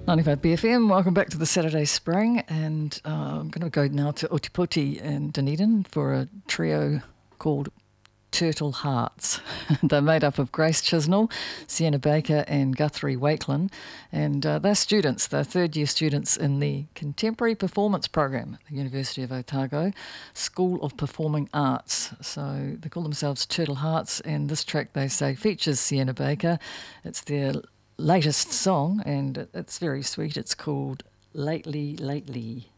95 BFM, welcome back to the Saturday Spring, and I'm going to go now to Ōtepoti in Dunedin for a trio called Turtle Hearts. They're made up of Grace Chisnell, Sienna Baker and Guthrie Wakelin, and they're students, they're third-year students in the Contemporary Performance Program at the University of Otago, School of Performing Arts. So they call themselves Turtle Hearts, and this track, they say, features Sienna Baker. It's their latest song, and it's very sweet. It's called Lately, Lately.